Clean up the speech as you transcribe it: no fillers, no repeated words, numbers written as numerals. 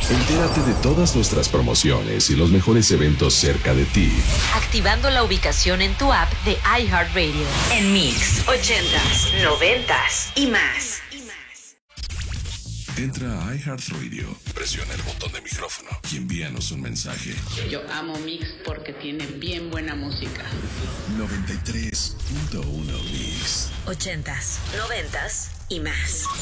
Entérate de todas nuestras promociones y los mejores eventos cerca de ti, activando la ubicación en tu app de iHeartRadio. En Mix 80s, 90s y más. Entra a iHeartRadio, presiona el botón de micrófono y envíanos un mensaje. Yo amo Mix porque tiene bien buena música. 93.1 Mix. 80s, 90s y más.